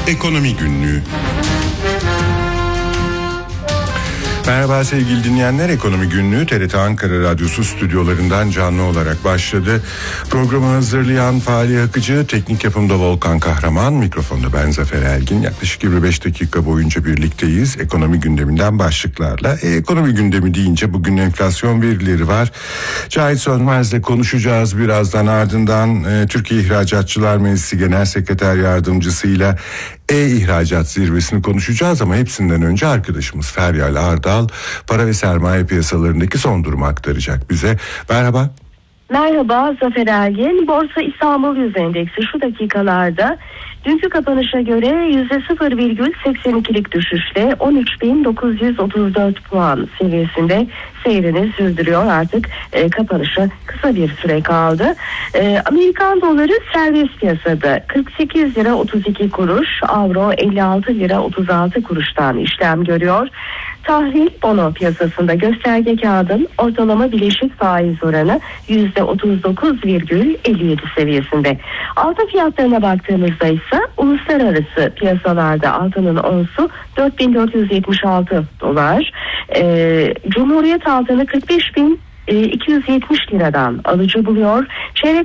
Ekonomi Günlüğü. Merhaba sevgili dinleyenler, Ekonomi Günlüğü TRT Ankara Radyosu stüdyolarından canlı olarak başladı. Programı hazırlayan Fahri Akıcı, teknik yapımda Volkan Kahraman, mikrofonda ben Zafer Ergin. Yaklaşık 25 dakika boyunca birlikteyiz. Ekonomi gündeminden başlıklarla. Ekonomi gündemi deyince bugün enflasyon verileri var. Cahit Sönmez'le konuşacağız birazdan, ardından Türkiye İhracatçılar Meclisi Genel Sekreter Yardımcısıyla ihracat zirvesini konuşacağız ama hepsinden önce arkadaşımız Feryal Ardal para ve sermaye piyasalarındaki son durumu aktaracak bize. Merhaba. Merhaba Zafer Ergin. Borsa İstanbul Yüz Endeksi şu dakikalarda dünkü kapanışa göre %0,82'lik düşüşle 13.934 puan seviyesinde seyrini sürdürüyor. Artık kapanışa kısa bir süre kaldı. Amerikan doları serbest piyasada 48 lira 32 kuruş, avro 56 lira 36 kuruştan işlem görüyor. Tahvil bono piyasasında gösterge kağıdın ortalama bileşik faiz oranı %39,57 seviyesinde. Altın fiyatlarına baktığımızda ise uluslararası piyasalarda altının onsu 4.476 dolar. Cumhuriyet altını 45.270 liradan alıcı buluyor. Çeyrek